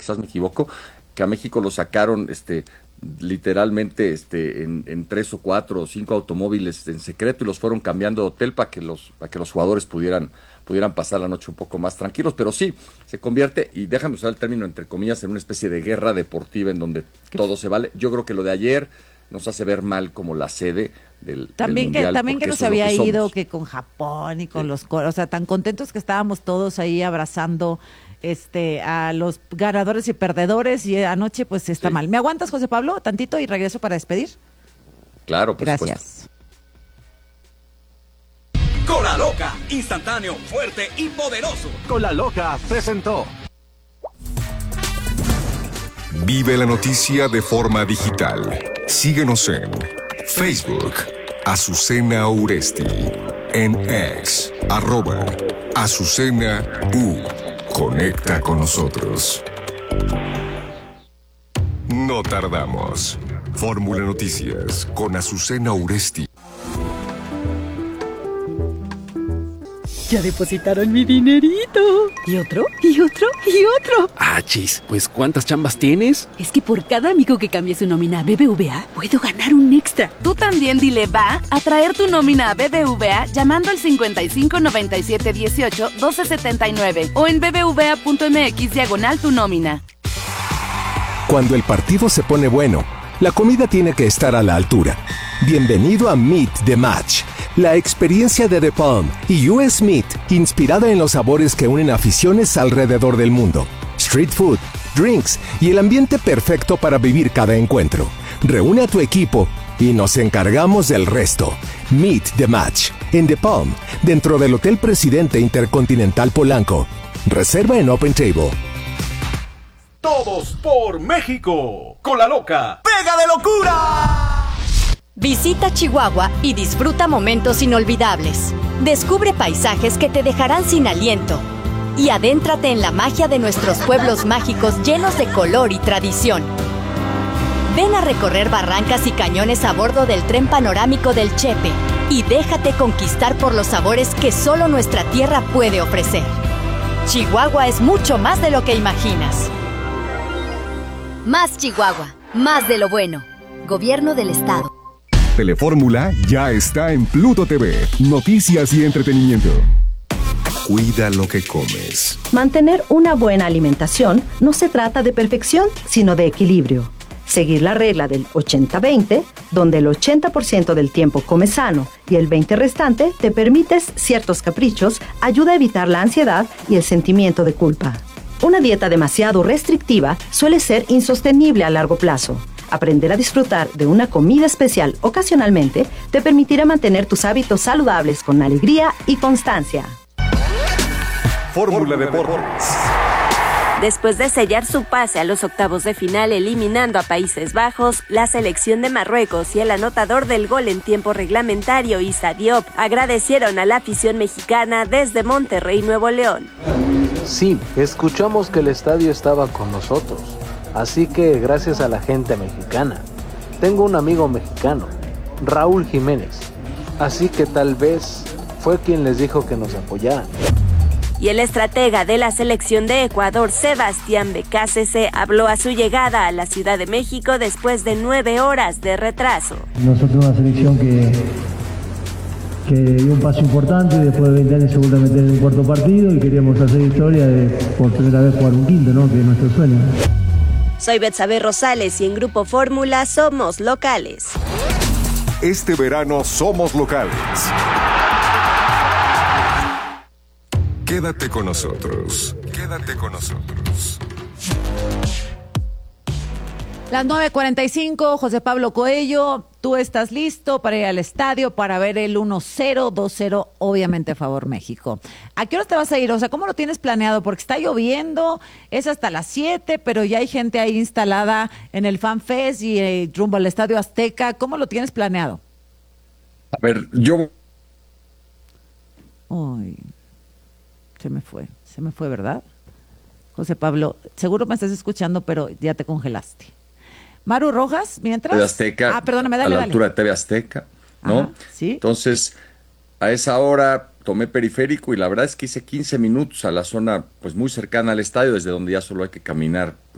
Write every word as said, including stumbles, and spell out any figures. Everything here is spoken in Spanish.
quizás me equivoco, que a México lo sacaron este literalmente este en, en tres o cuatro o cinco automóviles en secreto y los fueron cambiando de hotel para que los para que los jugadores pudieran pudieran pasar la noche un poco más tranquilos, pero sí, se convierte, y déjame usar el término entre comillas, en una especie de guerra deportiva en donde todo se vale. Yo creo que lo de ayer nos hace ver mal como la sede del, también del que mundial, también que porque nos eso es lo había que ido somos. que con Japón y con Sí. los coros, o sea, tan contentos que estábamos todos ahí abrazando este a los ganadores y perdedores, y anoche pues está Sí. mal. ¿Me aguantas, José Pablo, tantito y regreso para despedir? Claro, por supuesto. Gracias. Cola Loca, instantáneo, fuerte y poderoso. Cola Loca presentó. Vive la noticia de forma digital. Síguenos en Facebook, Azucena Uresti, en X, arroba Azucena U. Conecta con nosotros. No tardamos. Fórmula Noticias con Azucena Uresti. Ya depositaron mi dinerito. ¿Y otro? ¿Y otro? ¿Y otro? Ah, chis, pues ¿cuántas chambas tienes? Es que por cada amigo que cambie su nómina a B B V A, puedo ganar un extra. Tú también dile va a traer tu nómina a B B V A llamando al cincuenta y cinco noventa y siete dieciocho doce setenta y nueve o en bbva.mx diagonal tu nómina. Cuando el partido se pone bueno, la comida tiene que estar a la altura. Bienvenido a Meet the Match, la experiencia de The Palm y U S Meat, inspirada en los sabores que unen aficiones alrededor del mundo. Street food, drinks y el ambiente perfecto para vivir cada encuentro. Reúne a tu equipo y nos encargamos del resto. Meet the Match, en The Palm, dentro del Hotel Presidente Intercontinental Polanco. Reserva en Open Table. Todos por México. Cola Loca, pega de locura. Visita Chihuahua y disfruta momentos inolvidables. Descubre paisajes que te dejarán sin aliento. Y adéntrate en la magia de nuestros pueblos mágicos llenos de color y tradición. Ven a recorrer barrancas y cañones a bordo del tren panorámico del Chepe y déjate conquistar por los sabores que solo nuestra tierra puede ofrecer. Chihuahua es mucho más de lo que imaginas. Más Chihuahua, más de lo bueno. Gobierno del Estado. Telefórmula ya está en Pluto T V. Noticias y entretenimiento. Cuida lo que comes. Mantener una buena alimentación no se trata de perfección, sino de equilibrio. Seguir la regla del ochenta veinte, donde el ochenta por ciento del tiempo comes sano y el veinte por ciento restante te permites ciertos caprichos, ayuda a evitar la ansiedad y el sentimiento de culpa. Una dieta demasiado restrictiva suele ser insostenible a largo plazo. Aprender a disfrutar de una comida especial ocasionalmente te permitirá mantener tus hábitos saludables con alegría y constancia. Fórmula Deportes. Después de sellar su pase a los octavos de final eliminando a Países Bajos, la selección de Marruecos y el anotador del gol en tiempo reglamentario, Issa Diop, agradecieron a la afición mexicana desde Monterrey, Nuevo León. Sí, escuchamos que el estadio estaba con nosotros, así que gracias a la gente mexicana. Tengo un amigo mexicano, Raúl Jiménez, así que tal vez fue quien les dijo que nos apoyaran. Y el estratega de la selección de Ecuador, Sebastián Becasese, habló a su llegada a la Ciudad de México después de nueve horas de retraso. Nosotros una selección que, que dio un paso importante y después de veinte años se vuelve a meter en el cuarto partido y queríamos hacer historia de por primera vez jugar un quinto, ¿no? Que es nuestro sueño. Soy Betsabe Rosales y en Grupo Fórmula somos locales. Este verano somos locales. Quédate con nosotros. Quédate con nosotros. Las nueve cuarenta y cinco, José Pablo Coello, tú estás listo para ir al estadio para ver el uno cero, dos cero, obviamente a favor México. ¿A qué hora te vas a ir? O sea, ¿cómo lo tienes planeado? Porque está lloviendo, es hasta las siete, pero ya hay gente ahí instalada en el Fan Fest y eh, rumbo al Estadio Azteca. ¿Cómo lo tienes planeado? A ver, yo... Uy, se me fue, se me fue, ¿verdad? José Pablo, seguro me estás escuchando, pero ya te congelaste. Maru Rojas, mientras... T V Azteca, ah, perdóname, dale, a la dale. altura de T V Azteca, ¿no? Ajá, sí. Entonces, a esa hora tomé periférico y la verdad es que hice quince minutos a la zona pues muy cercana al estadio, desde donde ya solo hay que caminar